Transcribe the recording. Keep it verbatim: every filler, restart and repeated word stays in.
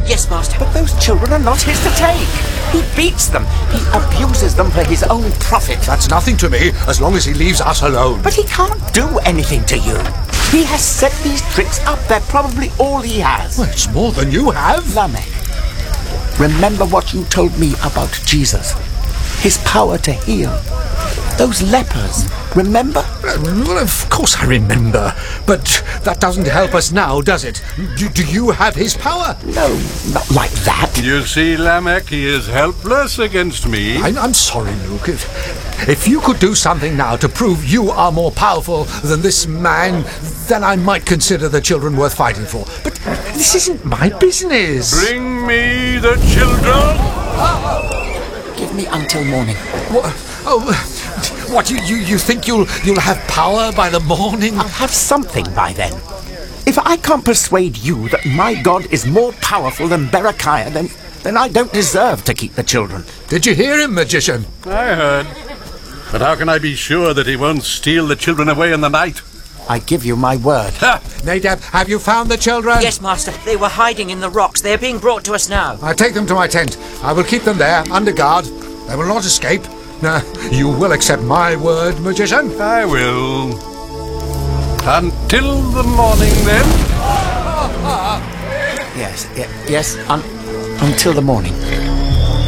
Yes, Master. But those children are not his to take. He beats them. He abuses them for his own profit. That's nothing to me, as long as he leaves us alone. But he can't do anything to you. He has set these tricks up. They're probably all he has. Well, it's more than you have. Lamech, remember what you told me about Jesus. His power to heal. Those lepers, remember? Well, of course I remember. But that doesn't help us now, does it? Do, do you have his power? No, not like that. You see, Lamech, he is helpless against me. I'm, I'm sorry, Luke. If, if you could do something now to prove you are more powerful than this man, then I might consider the children worth fighting for. But this isn't my business. Bring me the children. Give me until morning. What? Oh, what? You, you, you think you'll you'll have power by the morning? I'll have something by then. If I can't persuade you that my God is more powerful than Berechiah, then then I don't deserve to keep the children. Did you hear him, magician? I heard. But how can I be sure that he won't steal the children away in the night? I give you my word. Ha! Nadab, have you found the children? Yes, Master. They were hiding in the rocks. They are being brought to us now. I take them to my tent. I will keep them there, under guard. They will not escape. Now, you will accept my word, magician? I will. Until the morning, then. Yes, ye- yes, un- until the morning.